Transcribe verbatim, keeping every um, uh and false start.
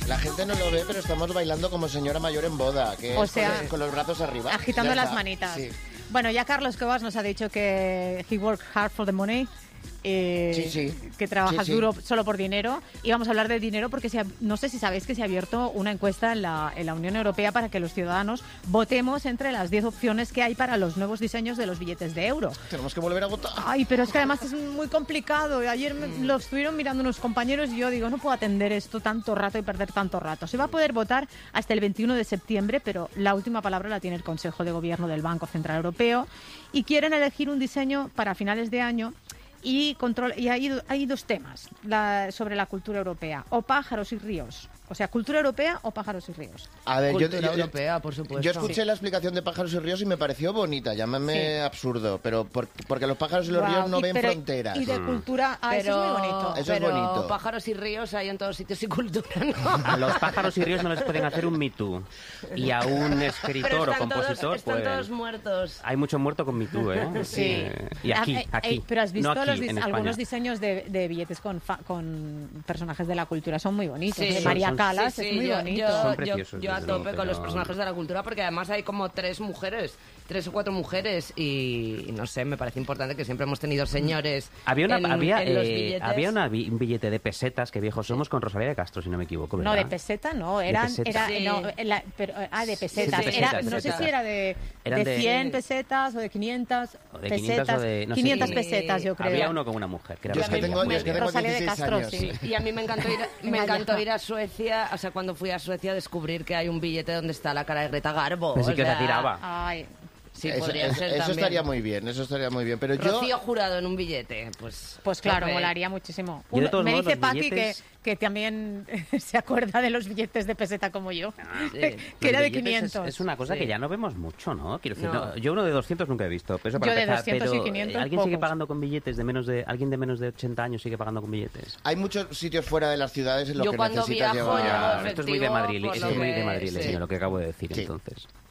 La gente no lo ve, pero estamos bailando como señora mayor en boda, que O es sea, con, con los brazos arriba. agitando Ya las está. manitas. Sí. Bueno, ya Carlos Cuevas nos ha dicho que he worked hard for the money. Eh, Sí, sí. Que trabajas Sí, sí. duro solo por dinero. Y vamos a hablar de dinero porque se ha- no sé si sabéis que se ha abierto una encuesta en la, en la Unión Europea para que los ciudadanos votemos entre las diez opciones que hay para los nuevos diseños de los billetes de euro. Tenemos que volver a votar. Ay, pero es que además es muy complicado. Ayer me- lo estuvieron mirando unos compañeros y yo digo, no puedo atender esto tanto rato y perder tanto rato. Se va a poder votar hasta el veintiuno de septiembre, pero la última palabra la tiene el Consejo de Gobierno del Banco Central Europeo y quieren elegir un diseño para finales de año. Y, control, y hay, hay dos temas la, sobre la cultura europea, o pájaros y ríos. O sea, cultura europea o pájaros y ríos. A ver, yo, Cultura yo- europea, por supuesto. yo escuché la explicación de pájaros y ríos y me pareció bonita, llámame Sí. absurdo, pero por- porque los pájaros y los Guau, ríos no y- ven pero- fronteras. Y de cultura, ah, eso es muy bonito. Eso es pero bonito. pájaros y ríos hay en todos sitios y cultura, ¿no? A los pájaros y ríos no les pueden hacer un Me Too. Y a un escritor Pero o están todos, compositor, están pues... todos muertos. Hay mucho muerto con Me Too, ¿eh? Sí. Eh, Y aquí, Ah, eh, aquí. eh, pero has visto no aquí, los dis- en algunos España. diseños de, de billetes con, fa- con personajes de la cultura, son muy bonitos. Sí. de Son- María son- Calas Sí, sí, es muy yo, bonito. yo- Son yo- preciosos, yo a desde tope luego, con los pero- personajes de la cultura porque además hay como tres mujeres, tres o cuatro mujeres y, y no sé, me parece importante que siempre hemos tenido señores Había, una, en, había, en los eh, billetes. había una bi- un billete de pesetas, que viejos somos, con Rosalía de Castro, si no me equivoco, No, ¿verdad? de peseta no, eran, peseta. era, Sí. no, la- pero, ah, de pesetas. Sí, sí, Era- pesetas, no sé pesetas. si era de, Eran de de- cien pesetas o de quinientas O de pesetas. quinientas o de... no sé. quinientas Sí. pesetas, yo creo. Había uno con una mujer, que era Yo es que Rosalía. tengo, yo es que tengo Rosalía de dieciséis Castro, años. sí. Y a mí me encantó ir, me Venga, encantó ya. ir a Suecia, o sea, cuando fui a Suecia descubrir que hay un billete donde está la cara de Greta Garbo. Pues sí o que la sea, tiraba. Ay, Sí, eso podría eso- ser eso también. estaría muy bien, eso estaría muy bien. Pero yo... Rocío Jurado en un billete, pues... pues claro, tope. molaría muchísimo. Yo de Uno- todos me modos, dice los Paqui billetes- que, que también se acuerda de los billetes de peseta como yo, sí. que era Los de billetes quinientos. Es, es una cosa Sí. que ya no vemos mucho, ¿no? Quiero decir, No. no, yo uno de doscientos nunca he visto. Pero eso para Yo de empezar, doscientos y pero, quinientos eh, ¿alguien sigue pocos. pagando con billetes de menos de... ¿Alguien de menos de ochenta años sigue pagando con billetes? Hay muchos sitios fuera de las ciudades en los Yo que cuando necesitas viajo, llevar... llevo esto es muy de efectivo, Madrid, por esto lo es muy de que- Madrid, sí. lo que acabo de decir, Sí. entonces.